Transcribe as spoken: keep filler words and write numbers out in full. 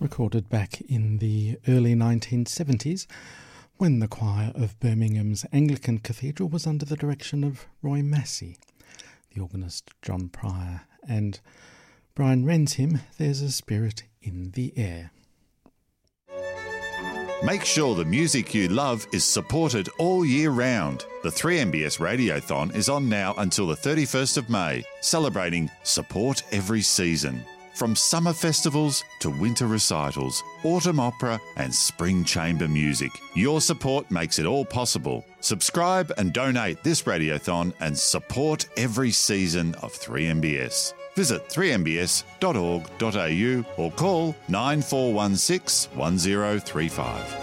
recorded back in the early nineteen seventies when the choir of Birmingham's Anglican Cathedral was under the direction of Roy Massey, the organist John Pryor, and Brian Wren's hymn, There's a Spirit in the Air. Make sure the music you love is supported all year round. The three M B S Radiothon is on now until the thirty-first of May, celebrating Support Every Season. From summer festivals to winter recitals, autumn opera and spring chamber music, your support makes it all possible. Subscribe and donate this radiothon and support every season of three M B S. Visit three m b s dot org dot a u or call nine four one six one zero three five.